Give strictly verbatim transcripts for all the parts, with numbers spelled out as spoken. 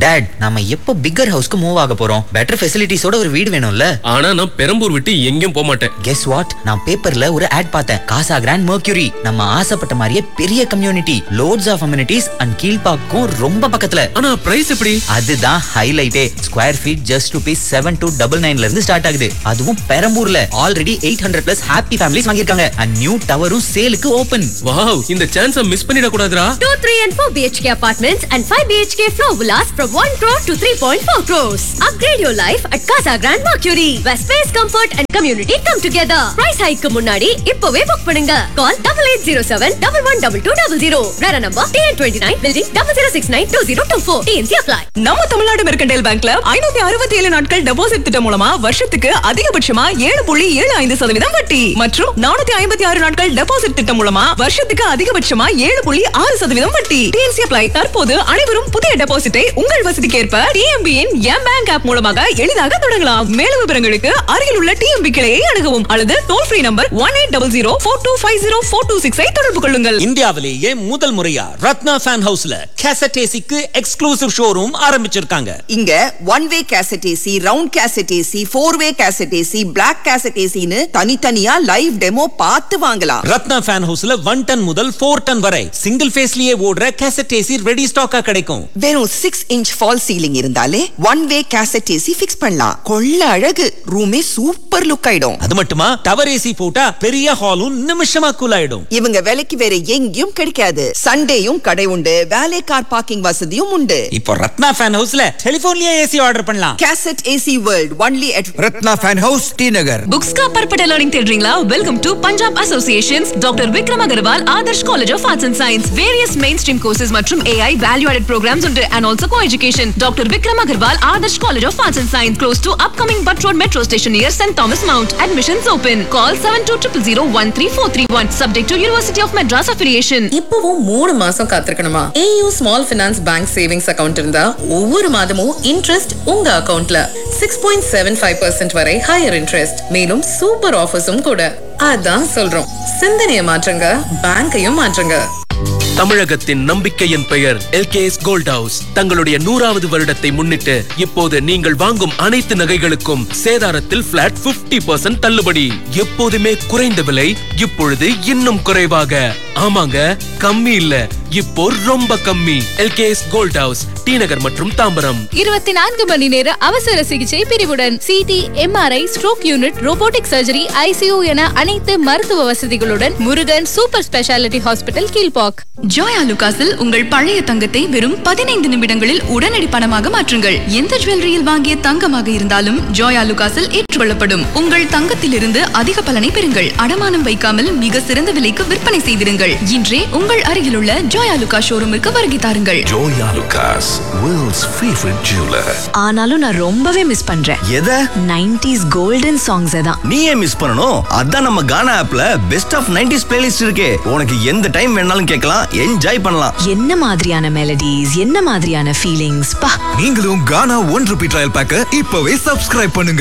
Dot, நாம எப்போ bigger ஹவுஸ்க்கு move ஆக போறோம்? பெட்டர் ஃபெசிலிட்டிஸோட ஒரு வீடு வேணும்ல? ஆனா நான் பெரம்பூர் விட்டு எங்கேயும் போக மாட்டேன். கெஸ் வாட், நான் பேப்பர்ல ஒரு ஆட் பார்த்தேன். காசா கிராண்ட் மெர்க்யூரி, நம்ம ஆசைப்பட்ட மாதிரியே பெரிய community, loads of amenities and கீழ்பாக்கும் ரொம்ப பக்கத்துல. ஆனா பிரைஸ் எப்படி? அதுதான் ஹைலைட்டே. Square feet just rupees seven two double நைன்ல இருந்து ஸ்டார்ட் ஆகுது. அதுவும் பெரம்பூர்ல already eight hundred plus happy families வாங்கியிருக்காங்க. அண்ட் நியூ டவரும் சேலுக்கு ஓபன். வாவ், இந்த சான்ஸை மிஸ் பண்ணிட கூடாதுடா. two, three and four B H K apartments and five B H K floor villas from one crore to three point four crores. Upgrade your life at Casa Grand Mercury, where space, comfort and community come together. Price hike க்கு முன்னாடி இப்பவே book பண்ணுங்க. Call eight eight zero seven, one one two two zero zero. Rara number T N twenty-nine, building zero zero six nine two zero two four. T N C apply. நம்ம Tamil Nadu mercantile பேங்க்ல ஐநூத்தி அறுபத்தி ஏழு நாட்கள் deposit திட்டம் மூலமா வருஷத்துக்கு அதிகபட்சமா ஏழு புள்ளி ஏழு ஐந்து சதவீதம் வட்டி மற்றும் நானூத்தி ஐம்பத்தி ஆறு நாட்கள் டெபாசிட் திட்டம் மூலமா வருஷத்துக்கு அதிகபட்சமா ஏழு புள்ளி ஆறு சதவீதம் வட்டி. T N C apply. தற்போது அனைவரும் புதிய டெபாசிட்டை உங்கள் வசதிக்கேற்ப T M B இன் எம் பேங்க் ஆப் மூலமாக எளிதாக தொடங்கலாம். மேலும் விவரங்களுக்கு அருகில் உள்ள T M B கிளையை அணுகவும் அல்லது toll free number one eight zero zero four two five zero four two six ஐ தொடர்பு கொள்ளுங்கள். இந்தியாவிலேயே முதல் முறையா ரத்னா ஃபேன் ஹவுஸ்ல கேசட் ஏசிக்கு எக்ஸ்க்ளூசிவ் ஷோரூம் ஆரம்பிச்சிருக்காங்க. இங்க one way cassette AC, round cassette AC, four way cassette AC, black cassette ஏசின்னு தனித்தனியா லைவ் டெமோ பார்த்து வாங்கலாம். ரத்னா ஃபேன் ஹவுஸ்ல ஒன் டன் முதல் ஃபோர் டன் வரை சிங்கிள் ஃபேஸ்லயே ஓடுற கேசட் ஏசி ரெடி ஸ்டாக்கா கிடைக்கும். வெறும் சிக்ஸ் இன்ச் ஃபால் சீலிங் இருந்தாலே one way cassette AC fix பண்ணலாம். கொள்ள அழகு, ரூமே சூப்பர் லுக் ஆயிடும். அது மட்டுமா, டவர் ஏசி போட்டா பெரிய ஹாலும் நிமிஷமா கூல் ஆயிடும். இவங்க விலைக்கு வேற எங்கேயும் கிடைக்காது. சண்டேயும் கடை உண்டு, வேலை கார் பார்க்கிங் வசதியும் உண்டு. இப்போ ரத்னா ஃபேன் ஹவுஸ்ல டெலிபோன்லயே ஏசி ஆர்டர் பண்ணலாம். Cassette AC world only at Ratna fan house, D Nagar. Books का परपटा learning தேடுறீங்களா? Welcome to Punjab Association's Doctor Vikram Agarwal Adarsh College of Arts and Science. Various mainstream courses மற்றும் A I value added programs உண்டு and also co-education. Doctor Vikram Agarwal Adarsh College of Arts and Science, close to upcoming Butt Road Metro Station near Saint Thomas Mount. Admissions open. Call seven two zero zero zero one three four three one. Subject to University of Madras affiliation. இப்பவும் மூணு மாசம் காத்திருக்கணுமா? A U Small Finance Bank Savings Account இருந்தா ஒவ்வொரு மாதமும் interest உங்க அக்கவுண்ட்ல six point seven five percent வரை higher interest. மேலும் சூப்பர் ஆஃபர்ஸும் கூட. அதான் சொல்றோம், சிந்தனையை மாற்றுங்க, பேங்கையும் மாற்றுங்க. தமிழகத்தின் நம்பிக்கையின் பெயர் L K S Gold House. தங்களுடைய நூறாவது வருடத்தை முன்னிட்டு இப்போது நீங்கள் வாங்கும் அனைத்து நகைகளுக்கும் சேதாரத்தில் பிளாட் ஐம்பது சதவீதம் தள்ளுபடி. எப்போதுமே குறைந்த விலை, இப்பொழுது இன்னும் குறைவாக. ஆமாங்க, கம்மி இல்ல, இப்போ ரொம்ப கம்மி. L K S Gold House, D நகர் மற்றும் தாம்பரம். இருபத்தி நான்கு மணி நேர அவசர சிகிச்சை பிரிவுடன் C T, M R I, stroke unit, robotic surgery, I C U என அனைத்து மருத்துவ வசதிகளுடன் Murugan super speciality hospital, Kilpauk. Joya லுகாஸில் உங்கள் பழைய தங்கத்தை வெறும் பதினைந்து நிமிடங்களில் உடனடி பணமாக மாற்றுங்கள். எந்த ஜுவல்லரியில் வாங்கிய தங்கமாக இருந்தாலும் ஜோயா லுகாஸில் ஏற்றுக்கொள்ளப்படும். உங்கள் தங்கத்திலிருந்து அதிக பலனை பெறுங்கள். அடமானம் வைக்காமல் மிக சிறந்த விலைக்கு விற்பனை செய்திருங்கள். இன்றே உங்கள் அருகிலுள்ள ஜோயா லுகாஸ் ஷோரூமுக்கு வருகை தாருங்கள். Joya லுகாஸ், world's favorite jeweler. ஆனாலும் நான் ரொம்பவே மிஸ் பண்றேன். எதை? நைன்டீஸ் கோல்டன் சாங்ஸ் தான். நீயே மிஸ் பண்ணணும். அதான் நம்ம கானா ஆப்ல பெஸ்ட் ஆஃப் நைன்டீஸ் பிளேலிஸ்ட் இருக்கே. உனக்கு எந்த டைம் வேணாலும் கேட்கலாம், என்ஜாய் பண்ணலாம். என்ன மாதிரியான மெலடிஸ், என்ன மாதிரியான ஃபீலிங்ஸ் பா. நீங்களும் கானா ஒன் ருபி ட்ரையல் பேக்க இப்பவே சப்ஸ்கிரைப் பண்ணுங்க.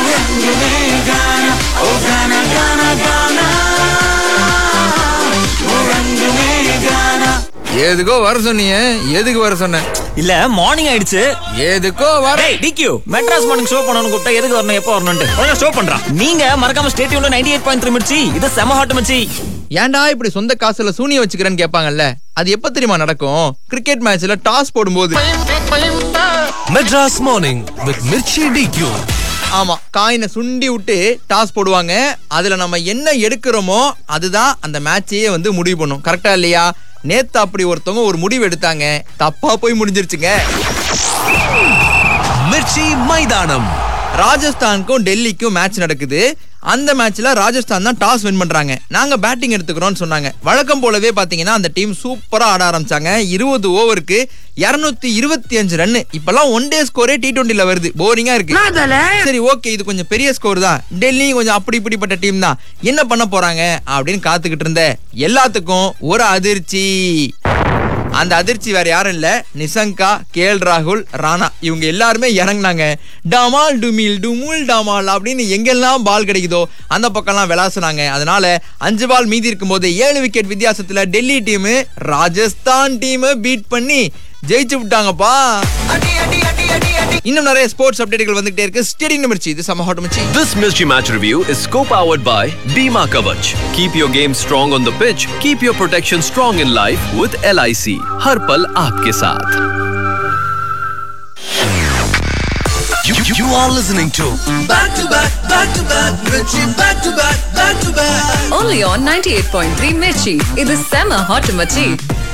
எதுக்கோ வர சொன்னீங்க, எதுக்கு வர சொன்ன? இல்ல, மார்னிங் ஆயிடுச்சு. எதுக்கோ வர. D Q Madras morning show பண்ணனும் கூப்பிட்டா எதுக்கு வரணும், எப்போ வரணும்னு ஒழுங்கா ஷோ பண்றான். நீங்க மறக்காம stay டியூன்ல ninety eight point three Mirchi. இது செம ஹாட் மிர்ச்சி. ஏன்டா இப்படி சொந்த காசுல சூனிய வச்சுக்கிறேன்னு கேட்பாங்கல்ல, அது எப்ப தெரியுமா நடக்கும்? கிரிக்கெட் மேட்ச்ல டாஸ் போடும்போது. Madras morning with Mirchi D Q. ஆமா, காயினை சுண்டி விட்டு டாஸ் போடுவாங்க. அதுல நம்ம என்ன எடுக்கிறோமோ அதுதான் அந்த மேட்சையே வந்து முடிவு பண்ணும். கரெக்டா இல்லையா? நேத்து அப்படி ஒருத்தவங்க ஒரு முடிவு எடுத்தாங்க, தப்பா போய் முடிஞ்சிருச்சுங்க. மிர்ச்சி மைதானம். ராஜஸ்தானுக்கும் டெல்லிக்கும் மேட்ச் நடக்குது. அந்த மேட்ச்ல ராஜஸ்தான் தான் டாஸ் வின் பண்றாங்க. நாங்க பேட்டிங் எடுத்துக்கிறோம்னு சொன்னாங்க. வழக்கம் போலவே பாத்தீங்கன்னா அந்த டீம் சூப்பரா ஆட ஆரம்பிச்சாங்க. இருபது ஓவருக்கு இருநூத்தி இருபத்தி அஞ்சு ரன். இப்பெல்லாம் ஒன் டே ஸ்கோரே டி டுவெண்ட்டில வருது, போரிங்கா இருக்கு. சரி, ஓகே, இது கொஞ்சம் பெரிய ஸ்கோர் தான். டெல்லி கொஞ்சம் அப்படி இப்படிப்பட்ட டீம் தான். என்ன பண்ண போறாங்க அப்படின்னு காத்துக்கிட்டு இருந்த எல்லாத்துக்கும் ஒரு அதிர்ச்சி. அந்த அதிர்ச்சி வேற யாரும் இல்ல, நிசங்கா, கே எல் ராகுல், ராணா, இவங்க எல்லாருமே இறங்கினாங்க. டமால் டுமில் டுமுல் டமால் அப்படின்னு எங்கெல்லாம் பால் கிடைக்குதோ அந்த பக்கம்லாம் விளாசுனாங்க. அதனால அஞ்சு பால் மீதி இருக்கும் போது ஏழு விக்கெட் வித்தியாசத்துல டெல்லி டீம் ராஜஸ்தான் டீமை பீட் பண்ணி ஜெயிச்சு விட்டாங்கப்பா. இன்னும் நிறைய ஸ்போர்ட்ஸ் அப்டேட்கள் வந்துட்டே இருக்கு. ஸ்டேடியம் மிர்ச்சி, இது சம hot Mirchi. This Mirchi Match Review is co-powered by Bima Kavach. Keep your game strong on the pitch. Keep your protection strong in life with L I C. हर पल आपके साथ. You, you, you are listening to Back to Back, Back to Back, Mirchi, Back to Back, Back to Back. Only on ninety-eight point three Mirchi. இது செம hot மச்சி.